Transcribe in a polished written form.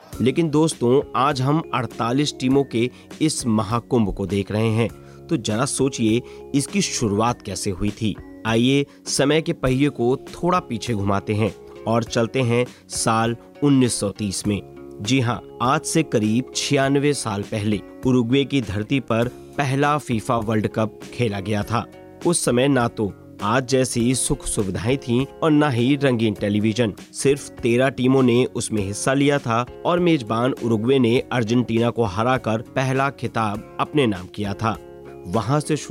लेकिन दोस्तों, आज हम 48 टीमों के इस महाकुंभ को देख रहे हैं। तो जरा सोचिए, इसकी शुरुआत कैसे हुई थी। आइए समय के पहिए को थोड़ा पीछे घुमाते हैं और चलते हैं साल 1930 में। जी हाँ, आज से करीब 96 साल पहले उरुग्वे की धरती पर पहला फीफा वर्ल्ड कप खेला गया था। उस समय ना तो आज जैसी सुख सुविधाएं थीं और ना ही रंगीन टेलीविजन। सिर्फ 13 टीमों ने उसमें हिस्सा लिया था और मेजबान उरुग्वे ने अर्जेंटीना को हराकर पहला खिताब अपने नाम किया था। वहां से